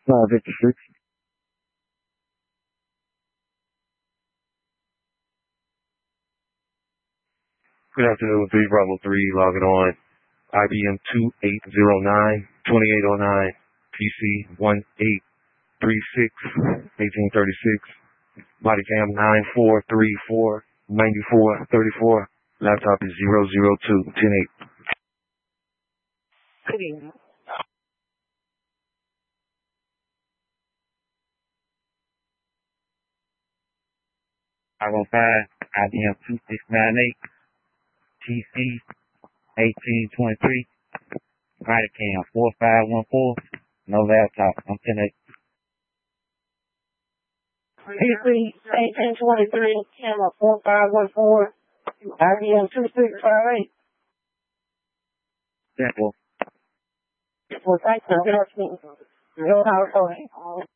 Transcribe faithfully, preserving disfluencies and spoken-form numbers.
five fifty-six. Good afternoon, three Bravo three, logging on. I B M two eight zero nine, twenty-eight oh nine, P C one eight three six, eighteen thirty-six, body cam nine four three four, ninety-four thirty-four, laptop is zero zero two, ten eight. Good evening. five oh five, I B M two six nine eight, T C eighteen twenty-three, body cam four five one four, no laptop, I'm ten eight. P C eighteen twenty-three, camera four five one four, I B M two six five eight. Simple. Well, thank you. Good afternoon. Your household.